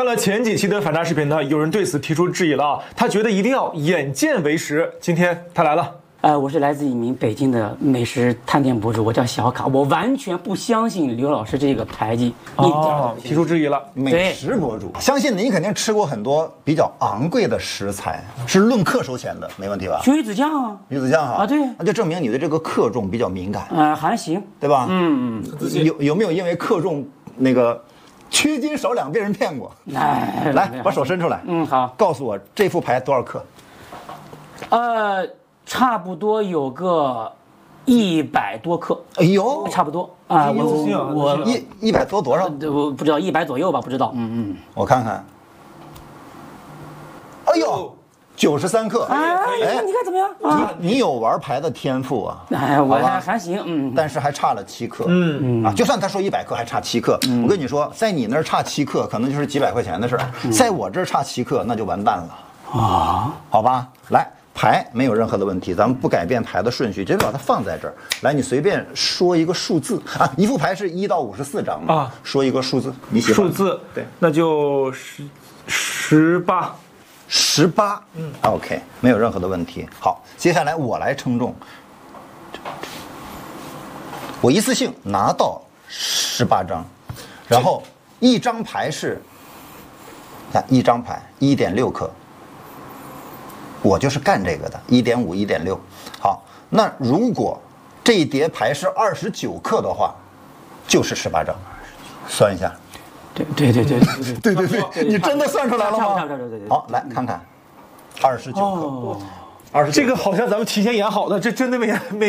看了前几期的反诈视频呢，有人对此提出质疑了啊，他觉得一定要眼见为实。今天他来了。 我是来自一名北京的美食探店博主，我叫小卡，我完全不相信刘老师这个牌技， 提出质疑了。 美食博主，相信您肯定吃过很多比较昂贵的食材，是论克收钱的，没问题吧？ 鱼子酱啊， 鱼子酱啊， 对， 那就证明你对这个克重比较敏感。 还行， 对吧？有没有因为克重那个缺斤少两被人骗过？来，把手伸出来。 好， 告诉我这副牌多少克？ 差不多有个100多克。 哎呦， 差不多啊！我 100多少？ 我不知道，100左右吧，不知道。 我看看。哎呦，93克。 你看怎么样啊？ 你有玩牌的天赋啊！ 我还行， 但是还差了7克。就算他说100克还差7克，我跟你说，在你那儿差7克，可能就是几百块钱的事儿；在我这儿差7克，那就完蛋了啊！好吧，来。牌没有任何的问题，咱们不改变牌的顺序，直接把它放在这儿。来，你随便说一个数字啊，一副牌是1到54张嘛，说一个数字，你喜欢数字？对，那就18。 OK， 没有任何的问题。好，接下来我来称重，我一次性拿到18张，然后一张牌是，一张牌1.6克。我就是干这个的，1.5、1.6。好，那如果这一叠牌是29克的话，就是18张。算一下。 对， 你真的算出来了吗？ 对。 好，来看看，29克。 这个好像咱们提前演好的，这真的没